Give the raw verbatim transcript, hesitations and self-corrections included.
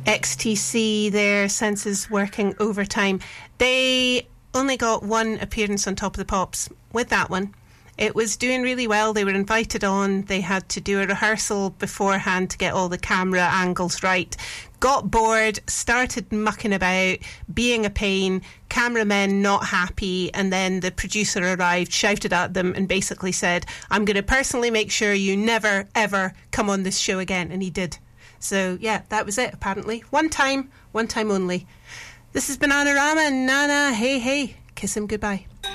X T C, their senses working overtime. They only got one appearance on Top of the Pops with that one. It was doing really well. They were invited on. They had to do a rehearsal beforehand to get all the camera angles right. Got bored, started mucking about, being a pain, cameramen not happy, and then the producer arrived, shouted at them and basically said, I'm going to personally make sure you never, ever come on this show again. And he did. So, yeah, that was it, apparently. One time, one time only. This is Bananarama and Nana. Hey, hey. Kiss him goodbye.